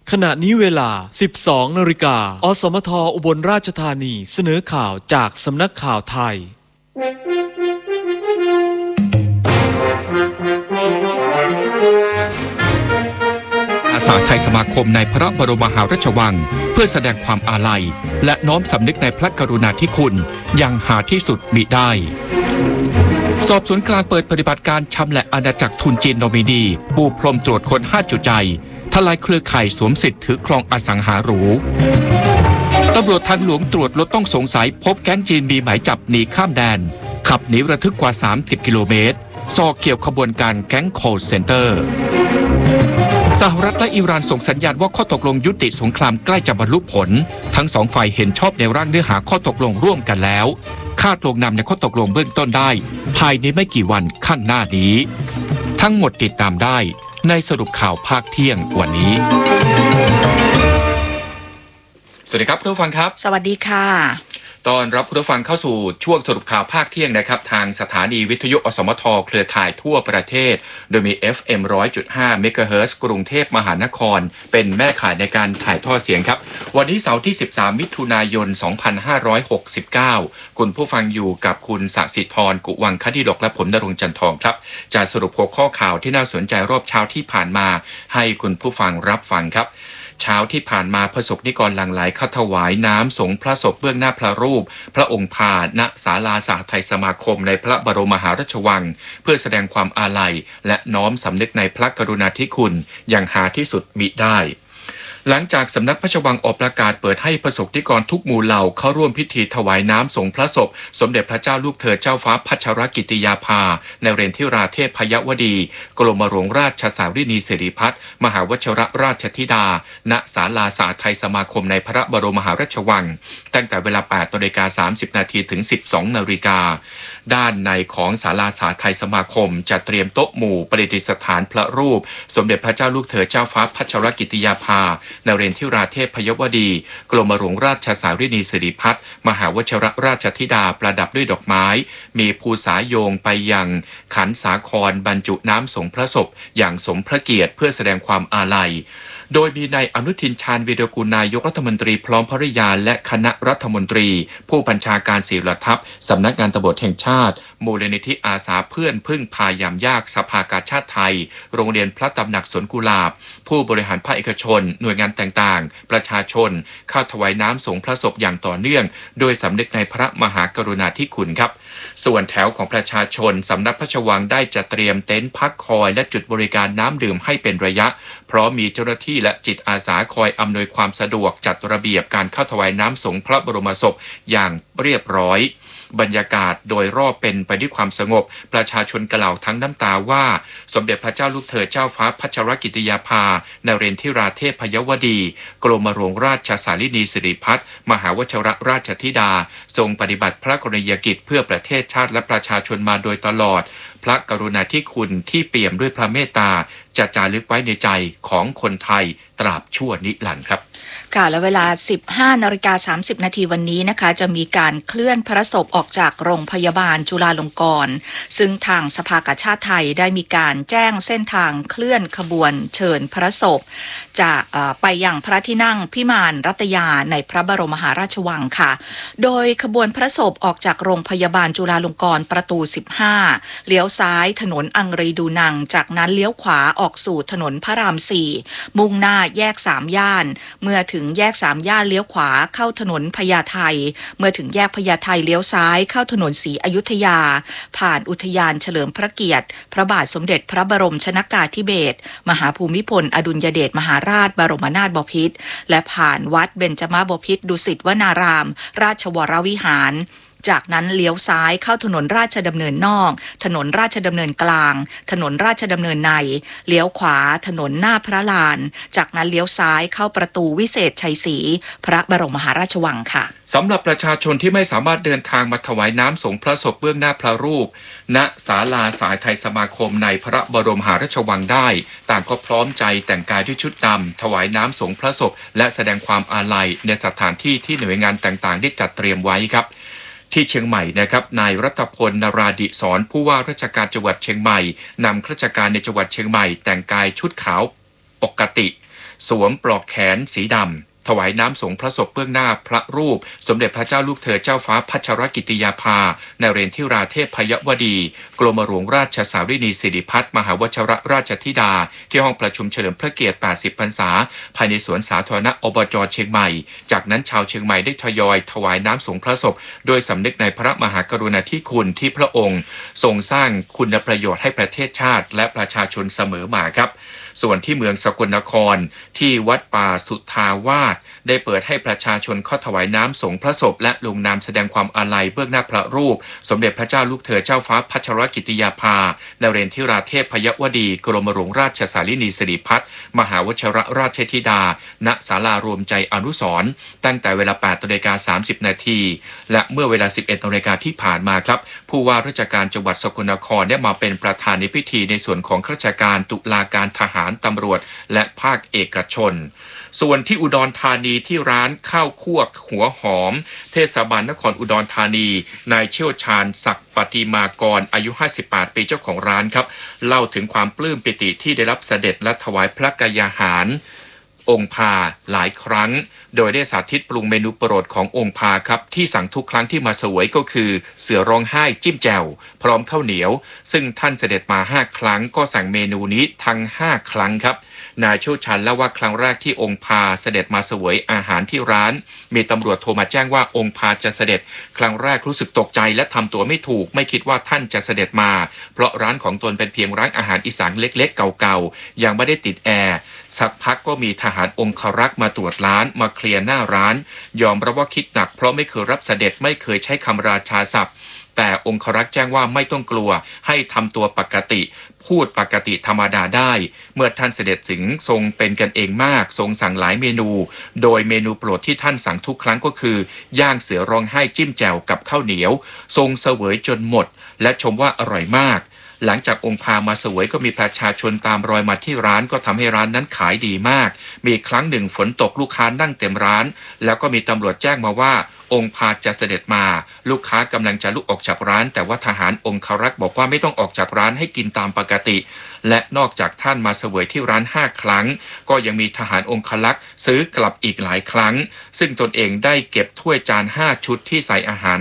ขณะนี้เวลา 12 นาฬิกาอสมทอุบลราชธานีเสนอข่าวจากสำนักข่าวไทยอาสาไทยสมาคมในพระบรมมหาราชวังเพื่อแสดงความอาลัยและน้อมสำนึกในพระกรุณาธิคุณยังหาที่สุดมิได้สอบสวนกลางเปิดปฏิบัติการชำแหละอาณาจักรทุนจีนโนมินีปูพรมตรวจคน5 จุดใจทลายเครือข่ายสวมสิทธิ์ถือครองอสังหาหรูตำรวจทางหลวงตรวจรถต้องสงสัยพบแก๊งจีนมีหมายจับหนีข้ามแดนขับหนีระทึกกว่า30 กิโลเมตรซอกเกี่ยวขบวนการแก๊งคอลเซ็นเตอร์สหรัฐและอิหร่านส่งสัญญาณว่าข้อตกลงยุติสงครามใกล้จะบรรลุผลทั้งสองฝ่ายเห็นชอบในร่างเนื้อหาข้อตกลงร่วมกันแล้วคาดลงนำในข้อตกลงเบื้องต้นได้ภายในไม่กี่วันข้างหน้านี้ทั้งหมดติดตามได้ในสรุปข่าวภาคเที่ยงวันนี้สวัสดีครับผู้ฟังครับสวัสดีค่ะตอนรับผู้ฟังเข้าสู่ช่วงสรุปข่าวภาคเที่ยงนะครับทางสถานีวิทยุอสมทเครือข่ายทั่วประเทศโดยมี FM 100.5 เมกะเฮิรตซ์กรุงเทพมหานครเป็นแม่ข่ายในการถ่ายทอดเสียงครับวันนี้เสาร์ที่13มิถุนายน2569คุณผู้ฟังอยู่กับคุณศศิธรกุวังคดิลกและผมณรงค์จันทองครับจะสรุปหัวข้อข่าวที่น่าสนใจรอบเช้าที่ผ่านมาให้คุณผู้ฟังรับฟังครับเช้าที่ผ่านมาประสบนิกรหลั่งไหลเข้าถวายน้ำสงฆ์พระศพเบื้องหน้าพระรูปพระองค์พาณศาลาสหไทยสมาคมในพระบรมมหาราชวังเพื่อแสดงความอาลัยและน้อมสำนึกในพระกรุณาธิคุณอย่างหาที่สุดมิได้หลังจากสำนักพระราชวังออกประกาศเปิดให้ประสบนิกรทุกหมู่เหล่าเข้าร่วมพิธีถวายน้ำสงฆ์พระศพสมเด็จพระเจ้าลูกเธอเจ้าฟ้าพัชรกิติยาภาในเรนทิราเทพพยวดีกรมหลวงราชสารินีสิริพัฒน์มหาวชิรราชธิดาณศาลาสหไทยสมาคมในพระบรมมหาราชวังตั้งแต่เวลา 8:30 นถึง 12:00 นด้านในของศาลาสหไทยสมาคมจะเตรียมโต๊ะหมู่ประดิษฐานพระรูปสมเด็จพระเจ้าลูกเธอเจ้าฟ้าพัชรกิติยาภานเรนทิราเทพพยวดีกรมหลวงราชสารินีสิริพัฒน์มหาวชิรราชธิดาประดับด้วยดอกไม้มีภูษาโยงไปยังขันสาครบรรจุน้ำสงฆ์พระศพอย่างสมพระเกียรติเพื่อแสดงความอาลัยโดยมีนายอนุทินชาญวีรกุลนายกรัฐมนตรีพร้อมภริยาและคณะรัฐมนตรีผู้บัญชาการศิลทัพสำนักงานตำรวจแห่งชาติมูลนิธิอาสาเพื่อนพึ่งพายามยากสภากาชาติไทยโรงเรียนพระตำหนักสวนกุหลาบผู้บริหารภาคเอกชนหน่วยงานต่างๆประชาชนเข้าถวายน้ำสงฆ์พระศพอย่างต่อเนื่องโดยสำนึกในพระมหากรุณาธิคุณครับส่วนแถวของประชาชนสำนักพระราชวังได้จัดเตรียมเต็นท์พักคอยและจุดบริการน้ำดื่มให้เป็นระยะเพราะมีเจ้าหน้าที่และจิตอาสาคอยอำนวยความสะดวกจัดระเบียบการเข้าถวายน้ำสงฆ์พระบรมศพอย่างเรียบร้อยบรรยากาศโดยรอบเป็นไปด้วยความสงบประชาชนกล่าวทั้งน้ำตาว่าสมเด็จพระเจ้าลูกเธอเจ้าฟ้าพัชรกิติยาภานเรนทิราเทพพยวดีกรมหลวงราชสารินีสิริพัฒน์มหาวชิรราชธิดาทรงปฏิบัติพระกรณียกิจเพื่อประเทศชาติและประชาชนมาโดยตลอดพระกรุณาธิคุณที่เปี่ยมด้วยพระเมตตาจะจารึกไว้ในใจของคนไทยตราบชั่วนิรันดร์ครับค่ะและเวลา 15:30 นาทีวันนี้นะคะจะมีการเคลื่อนพระศพออกจากโรงพยาบาลจุฬาลงกรณ์ซึ่งทางสภากาชาติไทยได้มีการแจ้งเส้นทางเคลื่อนขบวนเชิญพระศพจากไปยังพระที่นั่งพิมานรัตยาในพระบรมมหาราชวังค่ะโดยขบวนพระศพออกจากโรงพยาบาลจุฬาลงกรณ์ประตู 15เลี้ยวซ้ายถนนอังรีดูนังจากนั้นเลี้ยวขวาออกสู่ถนนพระราม 4มุ่งหน้าแยก3ย่านเมื่อถึงแยก3ย่านเลี้ยวขวาเข้าถนนพญาไทเมื่อถึงแยกพญาไทเลี้ยวซ้ายเข้าถนนศรีอยุธยาผ่านอุทยานเฉลิมพระเกียรติพระบาทสมเด็จพระบรมชนกาธิเบศรมหาภูมิพลอดุลยเดชมหาราชบรมนาถบพิตรและผ่านวัดเบญจมาบพิตรดุสิตวนารามราชวรวิหารจากนั้นเลี้ยวซ้ายเข้าถนนราชดำเนินนอกถนนราชดำเนินกลางถนนราชดำเนินในเลี้ยวขวาถนนหน้าพระลานจากนั้นเลี้ยวซ้ายเข้าประตูวิเศษชัยศรีพระบรมมหาราชวังค่ะสำหรับประชาชนที่ไม่สามารถเดินทางมาถวายน้ำสงฆ์พระศพเบื้องหน้าพระรูปณศาลาสหไทยสมาคมในพระบรมมหาราชวังได้ต่างก็พร้อมใจแต่งกายด้วยชุดดำถวายน้ำสงฆ์พระศพและแสดงความอาลัยในสถานที่ที่หน่วยงานต่างๆได้จัดเตรียมไว้ครับที่เชียงใหม่นะครับนายรัตพล นราดิศรผู้ว่าราชการจังหวัดเชียงใหม่นำข้าราชการในจังหวัดเชียงใหม่แต่งกายชุดขาวปกติสวมปลอกแขนสีดำถวายน้ำสงฆ์พระศพเบื้องหน้าพระรูปสมเด็จพระเจ้าลูกเธอเจ้าฟ้าพัชรกิติยาภานเรนทิราเทพพยวดีกรมหลวงราชสารินีสิริพัฒน์มหาวชิรราชธิดาที่ห้องประชุมเฉลิมพระเกียรติ 80 พรรษาภายในสวนสาธารณะอบจ.เชียงใหม่จากนั้นชาวเชียงใหม่ได้ทยอยถวายน้ำสงฆ์พระศพโดยสำนึกในพระมหากรุณาธิคุณที่พระองค์ทรงสร้างคุณประโยชน์ให้ประเทศชาติและประชาชนเสมอมาครับส่วนที่เมืองสกลนครที่วัดป่าสุทธาวาสได้เปิดให้ประชาชนเข้าถวายน้ำสงฆ์พระศพและลงนามแสดงความอาลัยเบื้องหน้าพระรูปสมเด็จพระเจ้าลูกเธอเจ้าฟ้าพัชรกิติยาภานเรนทิราเทพพยวดีกรมหลวงราชสารินีสิริพัฒน์มหาวชิรราชธิดาณศาลารวมใจอนุสรณ์ตั้งแต่เวลา 8:30 น.และเมื่อเวลา 11 น.ที่ผ่านมาครับผู้ว่าราชการจังหวัดสกลนครได้มาเป็นประธานในพิธีในส่วนของข้าราชการตุลาการทหารตำรวจและภาคเอกชนส่วนที่อุดรธานีที่ร้านข้าวคั่วหัวหอมเทศบาลนครอุดรธานีนายเชี่ยวชาญศักดิ์ปฏิมากรอายุ 58 ปีเจ้าของร้านครับเล่าถึงความปลื้มปิติที่ได้รับเสด็จและถวายพระกยาหารองค์พาหลายครั้งโดยได้สาธิตปรุงเมนูโปรดขององค์พาครับที่สั่งทุกครั้งที่มาเสวยก็คือเสือร้องไห้จิ้มแจ่วพร้อมข้าวเหนียวซึ่งท่านเสด็จมา5ครั้งก็สั่งเมนูนี้ทั้ง5ครั้งครับนายเชี่ยวชาญเล่าว่าครั้งแรกที่องค์พาเสด็จมาเสวยอาหารที่ร้านมีตำรวจโทรมาแจ้งว่าองค์พาจะเสด็จครั้งแรกรู้สึกตกใจและทำตัวไม่ถูกไม่คิดว่าท่านจะเสด็จมาเพราะร้านของตนเป็นเพียงร้านอาหารอีสานเล็กๆเก่าๆยังไม่ได้ติดแอร์สักพักก็มีทหารองครักษ์มาตรวจร้านมาเคลียร์หน้าร้านยอมรับว่าคิดหนักเพราะไม่เคยรับเสด็จไม่เคยใช้คำราชาศัพท์แต่องครักษ์แจ้งว่าไม่ต้องกลัวให้ทำตัวปกติพูดปกติธรรมดาได้เมื่อท่านเสด็จถึงทรงเป็นกันเองมากทรงสั่งหลายเมนูโดยเมนูโปรดที่ท่านสั่งทุกครั้งก็คือย่างเสือร้องไห้จิ้มแจ่วกับข้าวเหนียวทรงเสวยจนหมดและชมว่าอร่อยมากหลังจากองค์พามาเสวยก็มีประชาชนตามรอยมาที่ร้านก็ทำให้ร้านนั้นขายดีมากมีครั้งหนึ่งฝนตกลูกค้านั่งเต็มร้านแล้วก็มีตำรวจแจ้งมาว่าองค์พาจะเสด็จมาลูกค้ากำลังจะลุกออกจากร้านแต่ว่าทหารองครักษ์บอกว่าไม่ต้องออกจากร้านให้กินตามปกติและนอกจากท่านมาเสวยที่ร้าน5ครั้งก็ยังมีทหารองครักษ์ซื้อกลับอีกหลายครั้งซึ่งตนเองได้เก็บถ้วยจาน5ชุดที่ใส่อาหาร